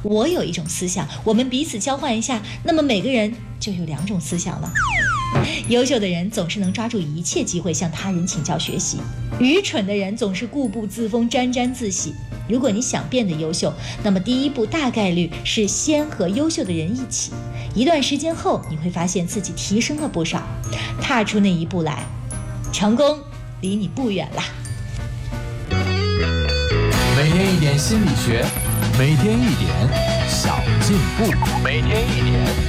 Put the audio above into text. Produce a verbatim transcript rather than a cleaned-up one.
我有一种思想，我们彼此交换一下，那么每个人就有两种思想了。优秀的人总是能抓住一切机会向他人请教学习，愚蠢的人总是固步自封，沾沾自喜。如果你想变得优秀，那么第一步大概率是先和优秀的人一起，一段时间后你会发现自己提升了不少，踏出那一步来，成功离你不远啦。 每天一点心理学，每天一点小进步，每天一点